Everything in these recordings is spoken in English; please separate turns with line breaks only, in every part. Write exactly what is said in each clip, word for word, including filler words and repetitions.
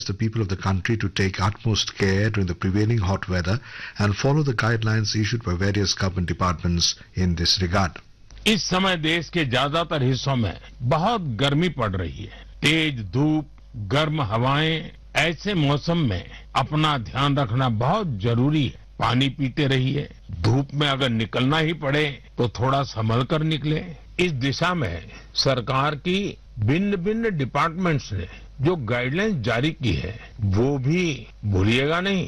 the people of the country to take utmost care during the prevailing hot weather and follow the guidelines issued by various government departments in this regard.
इस समय देश के ज्यादातर हिस्सों में बहुत गर्मी पड़ रही है। तेज धूप, गर्म हवाएं, ऐसे मौसम में अपना ध्यान रखना बहुत जरूरी है। पानी पीते रहिए। धूप में अगर निकलना ही पड़े तो थोड़ा संभल कर निकले। इस दिशा में सरकार की भिन्न भिन्न डिपार्टमेंट्स ने जो गाइडलाइंस जारी की है वो भी भूलिएगा नहीं।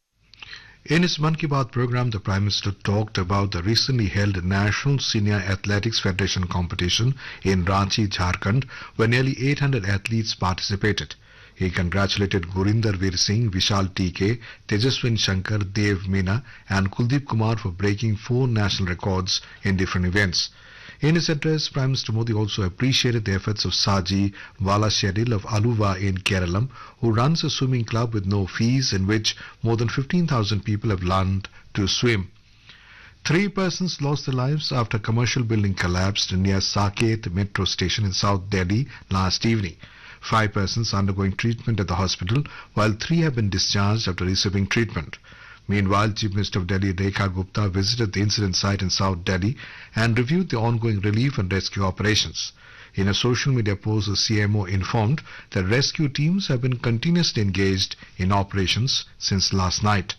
In his Mann Ki Baat program, the Prime Minister talked about the recently held National Senior Athletics Federation competition in Ranchi, Jharkhand, where nearly eight hundred athletes participated. He congratulated Gurinder Veer Singh, Vishal T K, Tejaswin Shankar, Dev Meena and Kuldeep Kumar for breaking four national records in different events. In his address, Prime Minister Modi also appreciated the efforts of Saji Valascheril of Aluva in Kerala, who runs a swimming club with no fees in which more than fifteen thousand people have learned to swim. Three persons lost their lives after a commercial building collapsed near Saket metro station in South Delhi last evening. Five persons are undergoing treatment at the hospital, while three have been discharged after receiving treatment. Meanwhile, Chief Minister of Delhi Rekha Gupta visited the incident site in South Delhi and reviewed the ongoing relief and rescue operations. In a social media post, the C M O informed that rescue teams have been continuously engaged in operations since last night.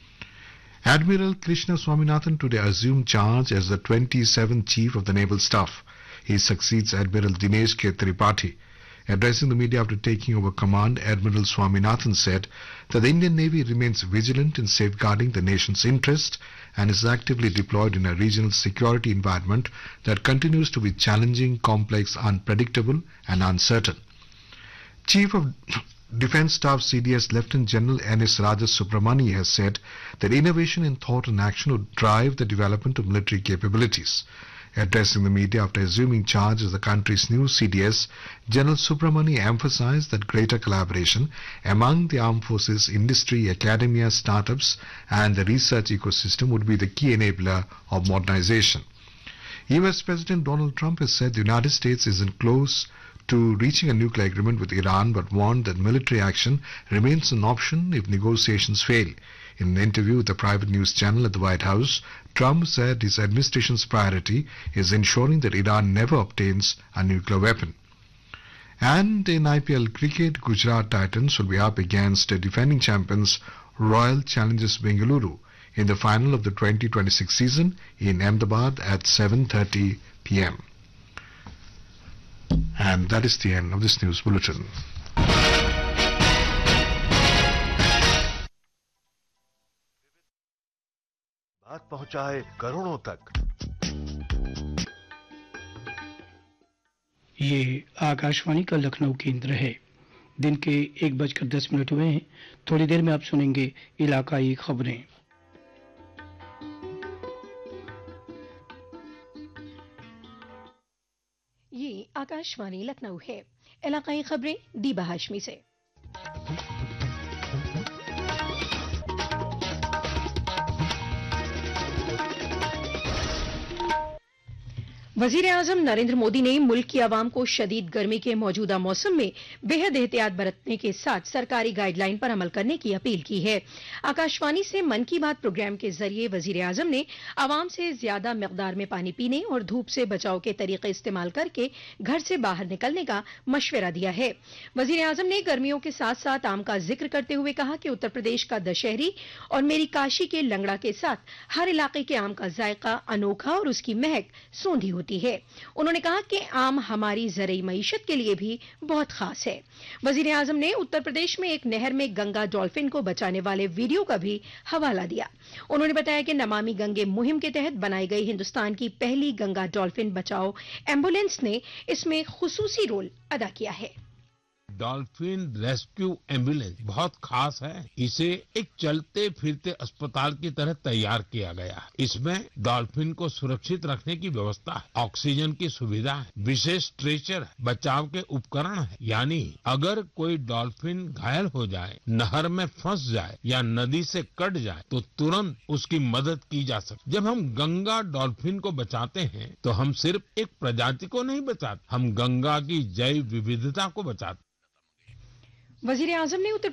Admiral Krishna Swaminathan today assumed charge as the twenty-seventh Chief of the Naval Staff. He succeeds Admiral Dinesh K. Tripathi. Addressing the media after taking over command, Admiral Swaminathan said that the Indian Navy remains vigilant in safeguarding the nation's interest and is actively deployed in a regional security environment that continues to be challenging, complex, unpredictable and uncertain. Chief of Defence Staff C D S Lieutenant General N S Rajasubramani has said that innovation in thought and action would drive the development of military capabilities. Addressing the media after assuming charge as the country's new C D S, General Subramani emphasized that greater collaboration among the armed forces, industry, academia, startups and the research ecosystem would be the key enabler of modernization. U S President Donald Trump has said the United States isn't close to reaching a nuclear agreement with Iran but warned that military action remains an option if negotiations fail. In an interview with a private news channel at the White House, Trump said his administration's priority is ensuring that Iran never obtains a nuclear weapon. And in I P L cricket, Gujarat Titans will be up against defending champions Royal Challengers Bengaluru in the final of the twenty twenty-six season in Ahmedabad at seven thirty p m And that is the end of this news bulletin.
बात पहुंचाए करोड़ों तक।
ये आकाशवाणी का लखनऊ केंद्र है। दिन के एक बजकर दस मिनट हुए हैं। थोड़ी देर में आप सुनेंगे इलाकाई खबरें।
ये आकाशवाणी लखनऊ है। इलाकाई खबरें दीबा हाशमी से। वजीर आजम नरेंद्र मोदी ने मुल्क की आवाम को शदीद गर्मी के मौजूदा मौसम में बेहद एहतियात बरतने के साथ सरकारी गाइडलाइन पर अमल करने की अपील की है। आकाशवाणी से मन की बात प्रोग्राम के जरिए वजीर आजम ने आवाम से ज्यादा मिकदार में पानी पीने और धूप से बचाव के तरीके इस्तेमाल करके घर से बाहर निकलने का मशवरा दिया है। वजीर आजम ने गर्मियों के साथ साथ आम का जिक्र करते हुए कहा कि उत्तर प्रदेश का दशहरी और मेरी काशी के लंगड़ा के साथ हर इलाके के आम का जायका अनोखा और उसकी महक सोंधी होती है। उन्होंने कहा कि आम हमारी ज़रई मईशत के लिए भी बहुत खास है। वजीर आजम ने उत्तर प्रदेश में एक नहर में गंगा डॉल्फिन को बचाने वाले वीडियो का भी हवाला दिया। उन्होंने बताया कि नमामि गंगे मुहिम के तहत बनाई गई हिंदुस्तान की पहली गंगा डॉल्फिन बचाओ एम्बुलेंस ने इसमें खुसूसी रोल अदा किया है।
डॉल्फिन रेस्क्यू एम्बुलेंस बहुत खास है। इसे एक चलते फिरते अस्पताल की तरह तैयार किया गया है। इसमें डॉल्फिन को सुरक्षित रखने की व्यवस्था है, ऑक्सीजन की सुविधा है, विशेष स्ट्रेचर है, बचाव के उपकरण है। यानी अगर कोई डॉल्फिन घायल हो जाए, नहर में फंस जाए या नदी से कट जाए तो तुरंत उसकी मदद की जा सकती। जब हम गंगा डॉल्फिन को बचाते हैं तो हम सिर्फ एक प्रजाति को नहीं बचाते, हम गंगा की जैव विविधता को बचाते।
वजीर आजम ने उत्तर